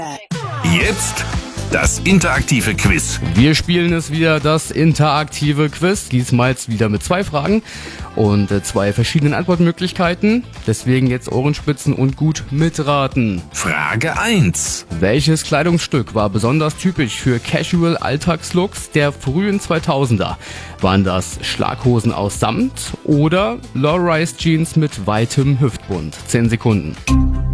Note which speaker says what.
Speaker 1: Jetzt das interaktive Quiz.
Speaker 2: Wir spielen es wieder, das interaktive Quiz. Diesmal wieder mit 2 Fragen und 2 verschiedenen Antwortmöglichkeiten. Deswegen jetzt Ohrenspitzen und gut mitraten.
Speaker 1: Frage 1.
Speaker 2: Welches Kleidungsstück war besonders typisch für Casual-Alltagslooks der frühen 2000er? Waren das Schlaghosen aus Samt oder Low-Rise-Jeans mit weitem Hüftbund? 10 Sekunden.